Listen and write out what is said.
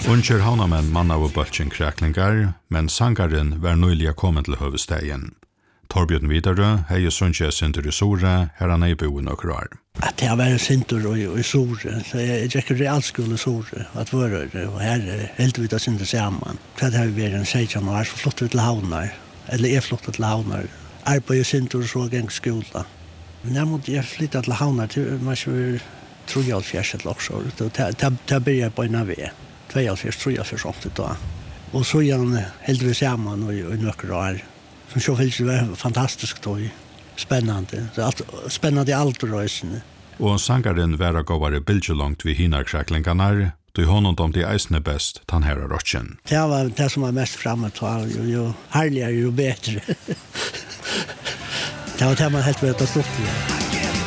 Unger havnamenn mann av bøltjen kreklingar, men sangaren var nøylig kommet til høvestegjen. Torbjørn Vidarø, hei sunnkje sinter i Sore, her han er i boen og krar. At jeg var sinter i Sore, så jeg gikk realskole i Sore, at våre, og her helt vi da sinter sammen. Så har vi vært en 16 år, så flottet vi til havnar, eller jeg flottet til havnar. Arbeid i sinter og så gikk skola. Men jeg måtte flytte til havnar til, man ikke tror jeg eller også, det blir jeg på en av 42-43 året da. Og så igjen helt vi sammen i nøkker år. Som så fyllt var fantastisk då, spännande. Spännande i allt och röjsene. Og sangaren var gåvare bildelångt vid hinarkräklingarna, då honom de eisne best tan här rötchen. Det var det som var mest framåt, ju härligare ju bättre. Det var det man helt vet att stå till.